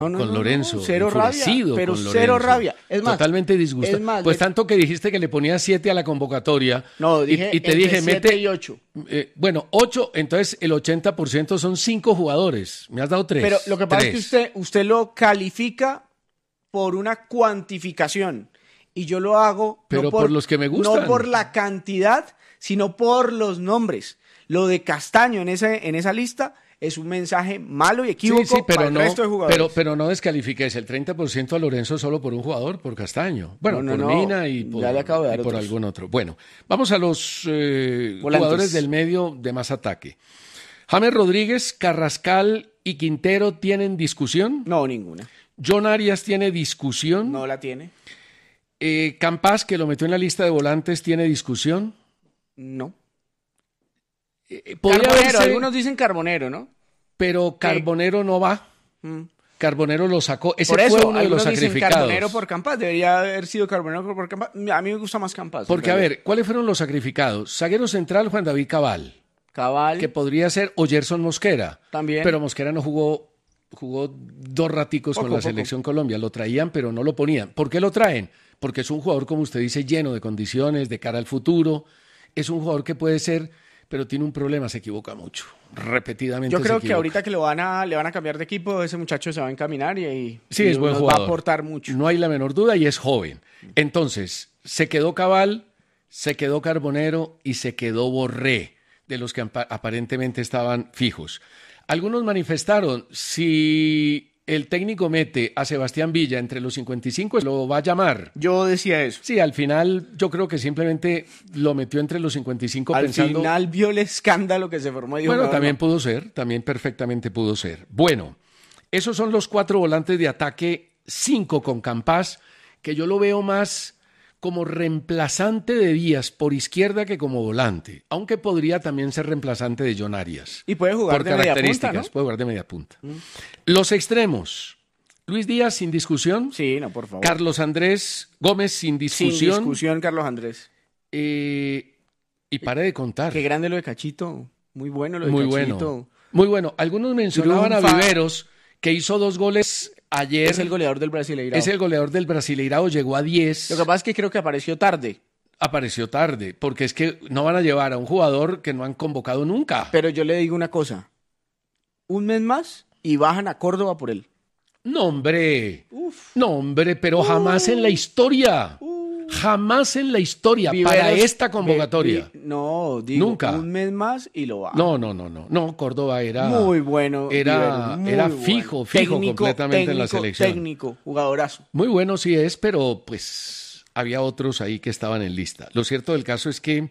con Lorenzo, cero rabia, pero con cero Lorenzo. rabia. Es más, totalmente disgustado. es más, pues tanto que dijiste que le ponías 7 a la convocatoria. No, dije y te dije, entre 7 y 8. Bueno, 8, entonces el 80% son 5 jugadores. Me has dado 3. Pero lo que pasa es que usted lo califica por una cuantificación. Y yo lo hago pero no por los que me gustan. No por la cantidad, sino por los nombres. Lo de Castaño en esa lista es un mensaje malo y equívoco pero para el resto de jugadores. Pero no descalifiques el 30% a Lorenzo solo por un jugador, por Castaño. Bueno, por Mina y por, ya le acabo de dar por algún otro. Bueno, vamos a los jugadores del medio de más ataque. James Rodríguez, Carrascal y Quintero ¿tienen discusión? No, ninguna. John Arias tiene discusión. No la tiene. Campas, que lo metió en la lista de volantes, ¿tiene discusión? No. Carbonero, algunos dicen Carbonero, ¿no? Pero Carbonero no va. Carbonero lo sacó. Ese por eso, fue uno de los dicen sacrificados. Carbonero por Campas. Debería haber sido Carbonero por Campas. A mí me gusta más Campas. Porque, a ver, ¿cuáles fueron los sacrificados? Zaguero central, Juan David Cabal. Que podría ser o Gerson Mosquera. También. Pero Mosquera no jugó 2 raticos con la Selección Colombia. Lo traían, pero no lo ponían. ¿Por qué lo traen? Porque es un jugador, como usted dice, lleno de condiciones, de cara al futuro. Es un jugador que puede ser, pero tiene un problema, se equivoca mucho. Repetidamente yo creo que ahorita que le van a cambiar de equipo, ese muchacho se va a encaminar y es buen jugador. Va a aportar mucho. No hay la menor duda y es joven. Entonces, se quedó Cabal, se quedó Carbonero y se quedó Borré, de los que aparentemente estaban fijos. Algunos manifestaron, si el técnico mete a Sebastián Villa entre los 55, lo va a llamar. Yo decía eso. Sí, al final yo creo que simplemente lo metió entre los 55 pensando... Al final vio el escándalo que se formó. Bueno, también pudo ser, también perfectamente pudo ser. Bueno, esos son los 4 volantes de ataque, 5 con Campas, que yo lo veo más como reemplazante de Díaz por izquierda que como volante, aunque podría también ser reemplazante de John Arias. Y puede jugar de media punta, ¿no? Puede jugar de media punta. Los extremos. Luis Díaz sin discusión. Sí, no, por favor. Carlos Andrés Gómez sin discusión. Sin discusión, Carlos Andrés. Y pare de contar. Qué grande lo de Cachito. Muy bueno lo de Cachito. Muy bueno. Algunos mencionaban a Viveros, que hizo 2 goles ayer. Es el goleador del Brasileirao. Es el goleador del Brasileirao, llegó a 10. Lo que pasa es que creo que apareció tarde. Porque es que no van a llevar a un jugador que no han convocado nunca. Pero yo le digo una cosa. Un mes más y bajan a Córdoba por él. No, hombre. Pero jamás en la historia. Jamás en la historia Viveros, para esta convocatoria. Nunca. Un mes más y lo bajan. No, Córdoba era muy bueno. Era fijo completamente en la selección. Técnico, jugadorazo. Muy bueno sí es, pero pues había otros ahí que estaban en lista. Lo cierto del caso es que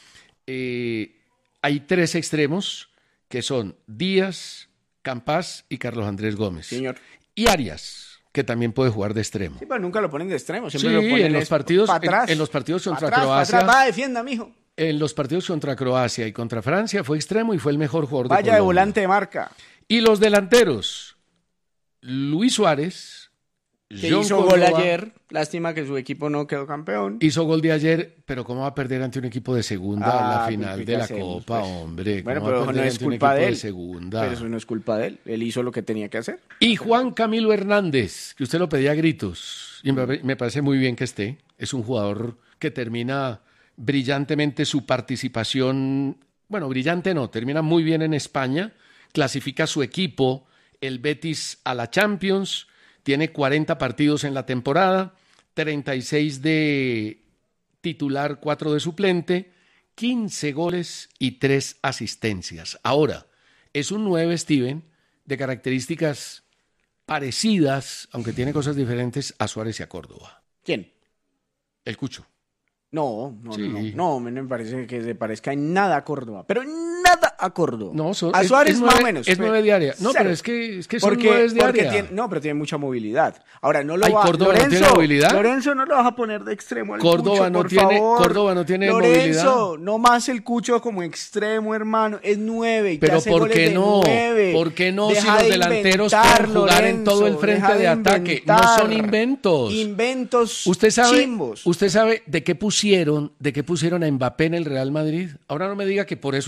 hay 3 extremos que son Díaz, Campas y Carlos Andrés Gómez. Señor. Y Arias, que también puede jugar de extremo. Sí, pero nunca lo ponen de extremo, siempre lo ponen en los partidos, atrás. En los partidos contra atrás, Croacia. Va, defienda, mijo. En los partidos contra Croacia y contra Francia fue extremo y fue el mejor jugador de Colombia. Vaya de volante de marca. Y los delanteros, Luis Suárez, que hizo gol ayer, lástima que su equipo no quedó campeón. Hizo gol de ayer, pero ¿cómo va a perder ante un equipo de segunda la final de la Copa, hombre? Bueno, pero no es culpa de él. Pero eso no es culpa de él, él hizo lo que tenía que hacer. Y Juan Camilo Hernández, que usted lo pedía a gritos, y me parece muy bien que esté, es un jugador que termina brillantemente su participación, bueno, brillante no, termina muy bien en España, clasifica a su equipo, el Betis, a la Champions. Tiene 40 partidos en la temporada, 36 de titular, 4 de suplente, 15 goles y 3 asistencias. Ahora, es un 9, Steven, de características parecidas, aunque tiene cosas diferentes, a Suárez y a Córdoba. ¿Quién? El Cucho. No me parece que se parezca en nada a Córdoba, pero nada a Córdoba. A Suárez más o menos. Es 9 de área. No, pero es que son 9 de área. Pero tiene mucha movilidad. Ahora, no lo va... ¿Córdoba no tiene movilidad? Lorenzo no lo vas a poner de extremo al Córdoba Cucho, no por tiene, favor. Córdoba no tiene Lorenzo, movilidad. no más el Cucho como extremo, hermano. Es 9 y pero hace ¿por goles qué de no? 9. ¿Por qué no Deja si los de delanteros inventar, pueden jugar Lorenzo, en todo el frente de ataque? No son inventos. Inventos chimbos. ¿Usted sabe de qué pusieron a Mbappé en el Real Madrid? Ahora no me diga que por eso el Real Madrid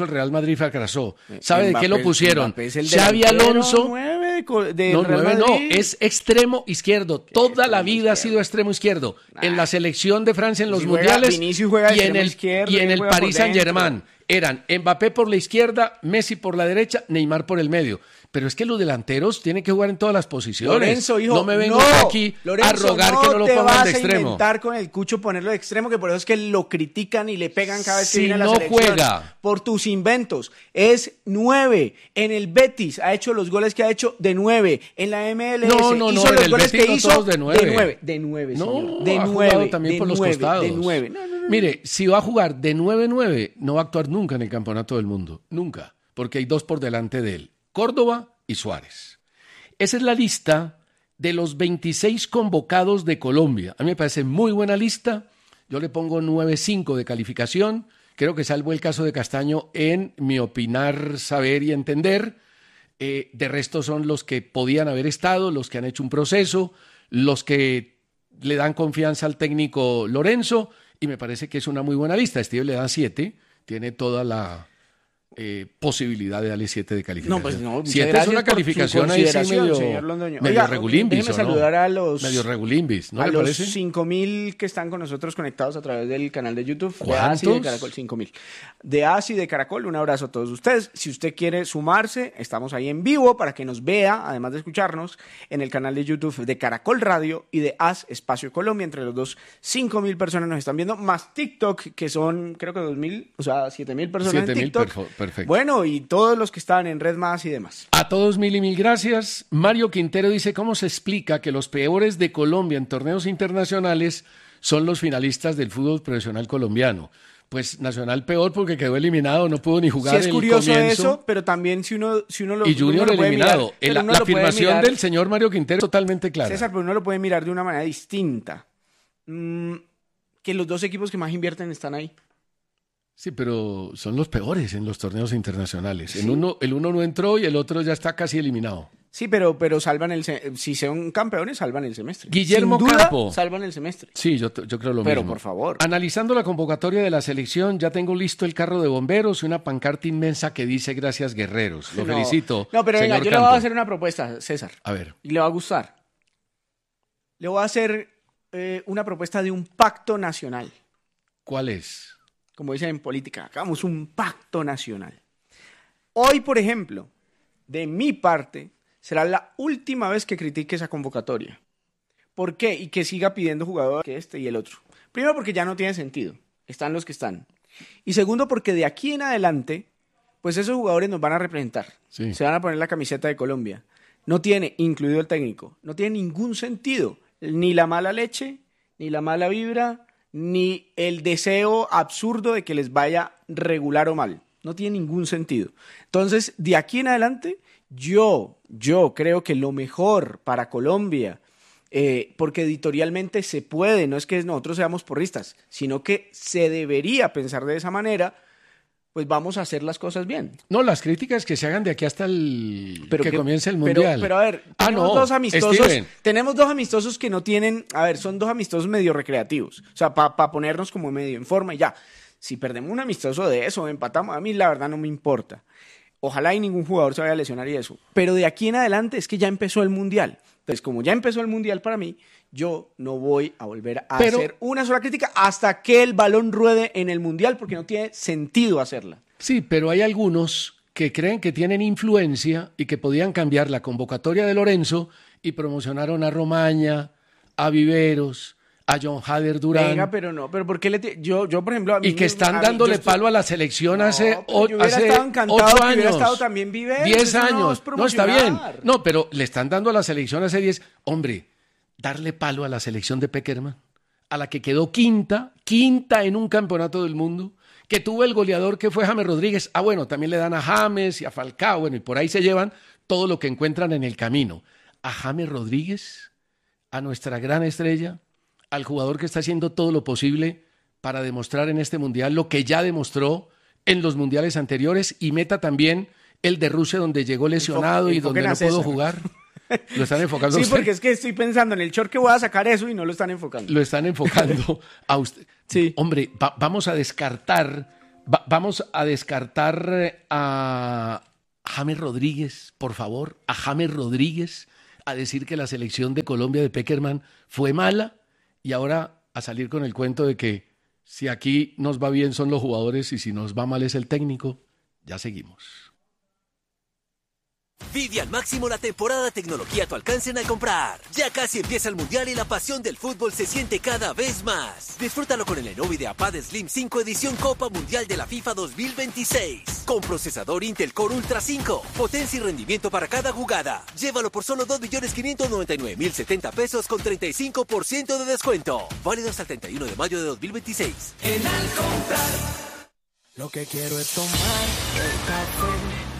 Madrid fracasó. ¿Sabe de qué lo pusieron? Mbappé es el Xavi delantero Alonso. 9 de No, Real 9 no, Madrid. es extremo izquierdo. Toda la extremo vida ha izquierdo? sido extremo izquierdo. En la selección de Francia en los Si juega- mundiales Vinicius juega de y en extremo el, izquierdo, y en él el juega por Paris Saint-Germain. Eran Mbappé por la izquierda, Messi por la derecha, Neymar por el medio. Pero es que los delanteros tienen que jugar en todas las posiciones. Lorenzo, hijo, no me vengo aquí Lorenzo, a rogar que no lo te pongan vas de a extremo. inventar con el Cucho ponerlo de extremo, que por eso es que lo critican y le pegan cada vez que Si viene a la no selección. juega. Por tus inventos. Es 9. En el Betis ha hecho los goles que ha hecho de 9. En la MLS No, hizo en los el goles Betis que no hizo todos de 9. De 9, No, señor. De ha 9. jugado también de por los 9, costados. De 9. No. Mire, si va a jugar de 9-9, no va a actuar nunca en el campeonato del mundo. Nunca. Porque hay dos por delante de él. Córdoba y Suárez. Esa es la lista de los 26 convocados de Colombia. A mí me parece muy buena lista. Yo le pongo 9.5 de calificación. Creo que salvo el caso de Castaño en mi opinar, saber y entender. De resto son los que podían haber estado, los que han hecho un proceso, los que le dan confianza al técnico Lorenzo, y me parece que es una muy buena lista. Steve le da 7, tiene toda la posibilidad de darle 7 de calificación. No, pues no, muchas 7 es gracias una por su calificación ahí sí consideración, medio, señor Londoño. medio Oiga, regulimbis, déjeme ¿o no? saludar a los... Medio regulimbis, ¿no a le los parece? 5.000 que están con nosotros conectados a través del canal de YouTube. ¿Cuántos? De ASI de Caracol, 5.000. De ASI de Caracol, un abrazo a todos ustedes. Si usted quiere sumarse, estamos ahí en vivo para que nos vea, además de escucharnos, en el canal de YouTube de Caracol Radio y de AS Espacio Colombia. Entre los dos, 5.000 personas nos están viendo, más TikTok, que son, creo que 2.000, o sea, 7.000 personas 7.000, en TikTok. perfecto. Bueno, y todos los que están en Red Más y demás. A todos mil y mil gracias. Mario Quintero dice, ¿cómo se explica que los peores de Colombia en torneos internacionales son los finalistas del fútbol profesional colombiano? Pues Nacional peor porque quedó eliminado, no pudo ni jugar Sí es el curioso comienzo. eso, pero también si uno lo Y Junior uno lo puede eliminado. mirar, pero uno La lo puede afirmación mirar, del señor Mario Quintero es totalmente clara. César, pero uno lo puede mirar de una manera distinta. Que los dos equipos que más invierten están ahí. Sí, pero son los peores en los torneos internacionales. Sí. El uno no entró y el otro ya está casi eliminado. Sí, pero salvan si son campeones, salvan el semestre. Guillermo Sin duda, Campo. salvan el semestre. Sí, yo creo lo Pero mismo. por favor. Analizando la convocatoria de la selección, ya tengo listo el carro de bomberos y una pancarta inmensa que dice gracias guerreros. Lo felicito. No, pero venga, señor yo le Campo. voy a hacer una propuesta, César. A ver, Y le va a gustar. Le voy a hacer una propuesta de un pacto nacional. ¿cuál es? Como dicen en política, hagamos un pacto nacional. Hoy, por ejemplo, de mi parte, será la última vez que critique esa convocatoria. ¿Por qué? Y que siga pidiendo jugadores que este y el otro. Primero, porque ya no tiene sentido. Están los que están. Y segundo, porque de aquí en adelante, pues esos jugadores nos van a representar. Sí. Se van a poner la camiseta de Colombia. No tiene, incluido el técnico, no tiene ningún sentido. Ni la mala leche, ni la mala vibra, ni el deseo absurdo de que les vaya regular o mal. No tiene ningún sentido. Entonces, de aquí en adelante, yo creo que lo mejor para Colombia, porque editorialmente se puede, no es que nosotros seamos porristas, sino que se debería pensar de esa manera, pues vamos a hacer las cosas bien. No, las críticas que se hagan de aquí hasta el Pero que comience el Mundial. Pero a ver, tenemos dos amistosos que no tienen, a ver, son dos amistosos medio recreativos, o sea, para ponernos como medio en forma y ya. Si perdemos un amistoso de eso, empatamos, a mí la verdad no me importa. Ojalá y ningún jugador se vaya a lesionar y eso. Pero de aquí en adelante es que ya empezó el Mundial. Entonces, como ya empezó el Mundial para mí, yo no voy a volver a hacer una sola crítica hasta que el balón ruede en el Mundial, porque no tiene sentido hacerla. Sí, pero hay algunos que creen que tienen influencia y que podían cambiar la convocatoria de Lorenzo y promocionaron a Romaña, a Viveros, a John Hader Durán. Venga, pero no, pero ¿por qué yo por ejemplo... Y que están dándole palo a la selección hace 8 años. Hubiera estado años. también Viveros, 10 años. No, está bien. promocionar. No, pero le están dando a la selección hace 10. Hombre, darle palo a la selección de Peckerman, a la que quedó quinta en un campeonato del mundo, que tuvo el goleador que fue James Rodríguez. Ah, bueno, también le dan a James y a Falcao, bueno, y por ahí se llevan todo lo que encuentran en el camino. A James Rodríguez, a nuestra gran estrella, al jugador que está haciendo todo lo posible para demostrar en este mundial lo que ya demostró en los mundiales anteriores, y meta también el de Rusia, donde llegó lesionado y donde no pudo jugar. Lo están enfocando Sí, a usted. porque es que estoy pensando en el short que voy a sacar eso y no lo están enfocando. Lo están enfocando a usted. Sí. Hombre, vamos a descartar Vamos a descartar a James Rodríguez, por favor, a James Rodríguez, a decir que la selección de Colombia de Pekerman fue mala y ahora a salir con el cuento de que si aquí nos va bien son los jugadores y si nos va mal es el técnico. Ya seguimos. Vive al máximo la temporada de tecnología a tu alcance al comprar. Ya casi empieza el Mundial y la pasión del fútbol se siente cada vez más. Disfrútalo con el Lenovo IdeaPad Slim 5 edición Copa Mundial de la FIFA 2026. Con procesador Intel Core Ultra 5. Potencia y rendimiento para cada jugada. Llévalo por solo 2.599.070 pesos con 35% de descuento. Válido hasta el 31 de mayo de 2026. En Al comprar, lo que quiero es tomar el café